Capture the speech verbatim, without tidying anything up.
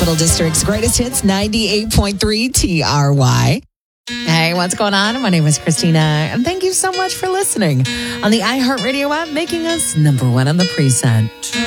Capital District's greatest hits, ninety-eight point three T R Y. Hey, what's going on? My name is Christina, and thank you so much for listening on the iHeartRadio app, making us number one on the preset.